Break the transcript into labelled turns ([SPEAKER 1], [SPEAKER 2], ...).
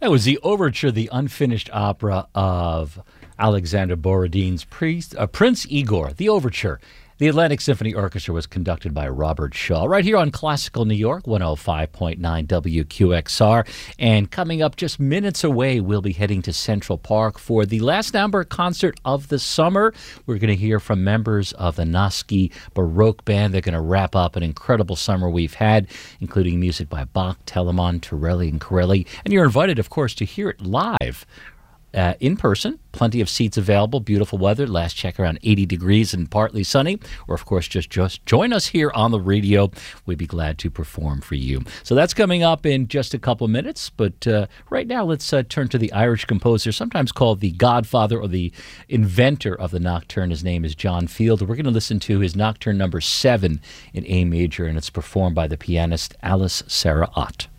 [SPEAKER 1] That was the overture, the unfinished opera of Alexander Borodin's Prince Igor, the overture. The Atlantic Symphony Orchestra was conducted by Robert Shaw, right here on Classical New York, 105.9 WQXR. And coming up just minutes away, we'll be heading to Central Park for the last number concert of the summer. We're going to hear from members of the Noski Baroque Band. They're going to wrap up an incredible summer we've had, including music by Bach, Telemann, Torelli, and Corelli. And you're invited, of course, to hear it live. In person, plenty of seats available, beautiful weather, last check around 80 degrees and partly sunny, or of course just join us here on the radio. We'd be glad to perform for you. So that's coming up in just a couple of minutes, but right now let's turn to the Irish composer, sometimes called the godfather or the inventor of the nocturne. His name is John Field. We're going to listen to his Nocturne number 7 in A major, and it's performed by the pianist Alice Sarah Ott.